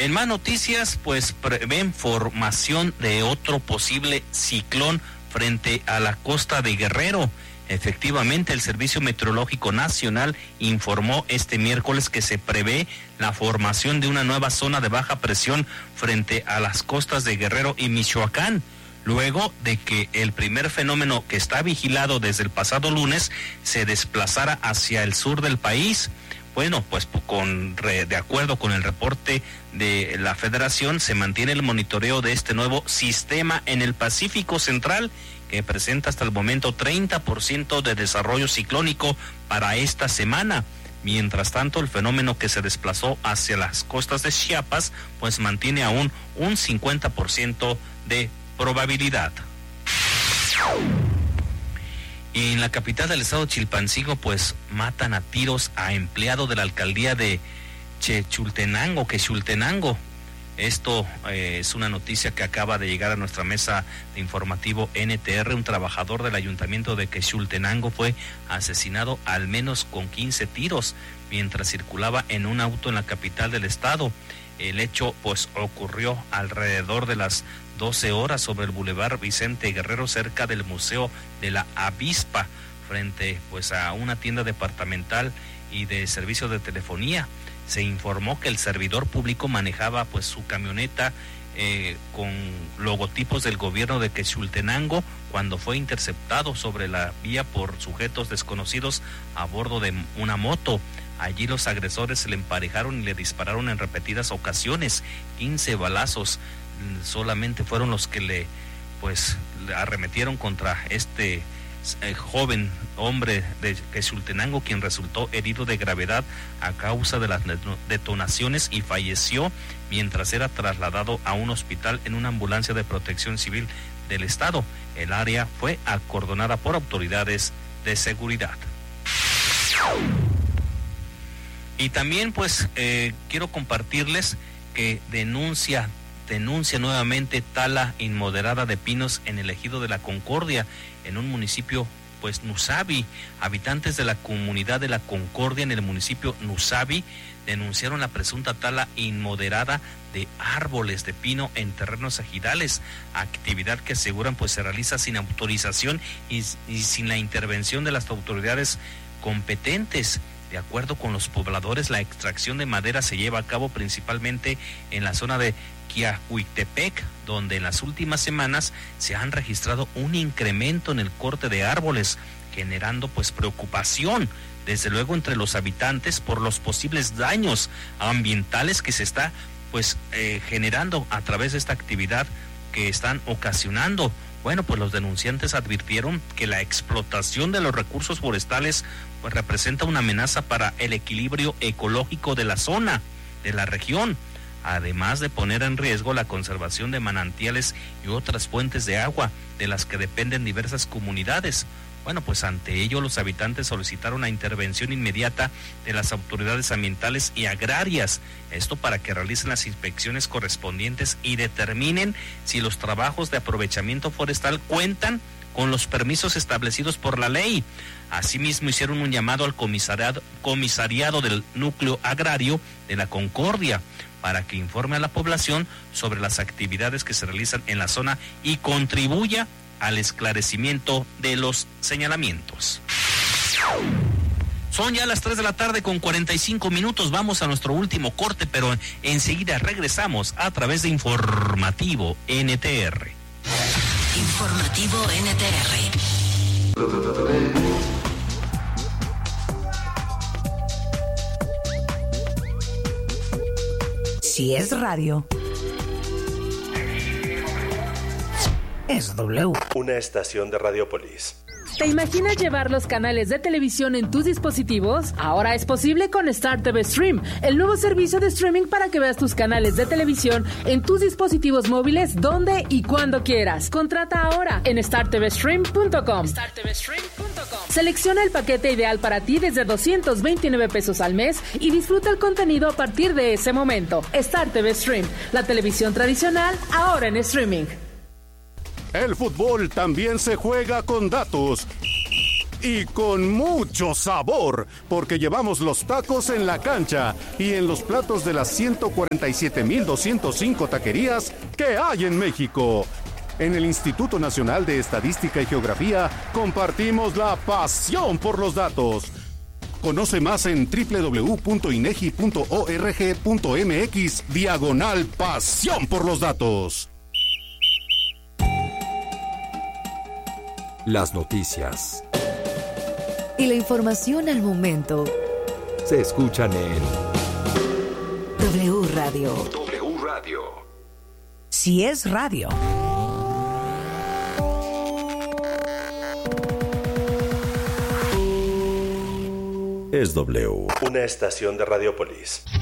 En más noticias, pues prevén formación de otro posible ciclón frente a la costa de Guerrero. Efectivamente, el Servicio Meteorológico Nacional informó este miércoles que se prevé la formación de una nueva zona de baja presión frente a las costas de Guerrero y Michoacán, luego de que el primer fenómeno que está vigilado desde el pasado lunes se desplazara hacia el sur del país. Bueno, pues de acuerdo con el reporte de la Federación, se mantiene el monitoreo de este nuevo sistema en el Pacífico Central, que presenta hasta el momento 30% de desarrollo ciclónico para esta semana. Mientras tanto, el fenómeno que se desplazó hacia las costas de Chiapas, pues mantiene aún un 50% de probabilidad. Y en la capital del estado Chilpancingo, pues matan a tiros a empleado de la alcaldía de Quechultenango. Esto es una noticia que acaba de llegar a nuestra mesa de informativo NTR. Un trabajador del ayuntamiento de Quechultenango fue asesinado al menos con 15 tiros mientras circulaba en un auto en la capital del estado. El hecho pues ocurrió alrededor de las 12 horas sobre el Boulevard Vicente Guerrero, cerca del Museo de la Avispa, frente pues a una tienda departamental y de servicios de telefonía. Se informó que el servidor público manejaba pues su camioneta con logotipos del gobierno de Quechultenango cuando fue interceptado sobre la vía por sujetos desconocidos a bordo de una moto. Allí los agresores se le emparejaron y le dispararon en repetidas ocasiones. 15 balazos solamente fueron los que le arremetieron contra este joven hombre de Quechultenango, quien resultó herido de gravedad a causa de las detonaciones y falleció mientras era trasladado a un hospital en una ambulancia de Protección Civil del estado. El área fue acordonada por autoridades de seguridad. Y también pues quiero compartirles que denuncia nuevamente tala inmoderada de pinos en el ejido de La Concordia, en un municipio pues Nusabi. Habitantes de la comunidad de La Concordia en el municipio Nusabi denunciaron la presunta tala inmoderada de árboles de pino en terrenos ejidales, actividad que aseguran pues se realiza sin autorización y sin la intervención de las autoridades competentes. De acuerdo con los pobladores, la extracción de madera se lleva a cabo principalmente en la zona de Quiahuitepec, donde en las últimas semanas se han registrado un incremento en el corte de árboles, generando pues preocupación, desde luego entre los habitantes, por los posibles daños ambientales que se está pues generando a través de esta actividad que están ocasionando. Bueno, pues los denunciantes advirtieron que la explotación de los recursos forestales pues representa una amenaza para el equilibrio ecológico de la zona, de la región, además de poner en riesgo la conservación de manantiales y otras fuentes de agua de las que dependen diversas comunidades. Bueno, pues ante ello los habitantes solicitaron la intervención inmediata de las autoridades ambientales y agrarias, esto para que realicen las inspecciones correspondientes y determinen si los trabajos de aprovechamiento forestal cuentan con los permisos establecidos por la ley. Asimismo, hicieron un llamado al comisariado del núcleo agrario de La Concordia para que informe a la población sobre las actividades que se realizan en la zona y contribuya al esclarecimiento de los señalamientos. Son ya las 3 de la tarde con 45 minutos. Vamos a nuestro último corte, pero enseguida regresamos a través de Informativo NTR. Informativo NTR. Si es radio, es W. Una estación de Radiopolis. ¿Te imaginas llevar los canales de televisión en tus dispositivos? Ahora es posible con Star TV Stream, el nuevo servicio de streaming para que veas tus canales de televisión en tus dispositivos móviles donde y cuando quieras. Contrata ahora en startvstream.com. Selecciona el paquete ideal para ti desde 229 pesos al mes y disfruta el contenido a partir de ese momento. Star TV Stream, la televisión tradicional ahora en streaming. El fútbol también se juega con datos. y con mucho sabor, porque llevamos los tacos en la cancha y en los platos de las 147.205 taquerías que hay en México. En el Instituto Nacional de Estadística y Geografía compartimos la pasión por los datos. Conoce más en www.inegi.org.mx/pasión por los datos. Las noticias y la información al momento se escuchan en W Radio. W Radio. Si es radio. Es W. Una estación de Radiopolis.